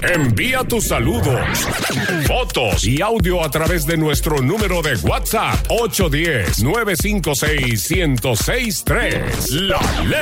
Envía tus saludos, fotos y audio a través de nuestro número de WhatsApp 810-956-1063. La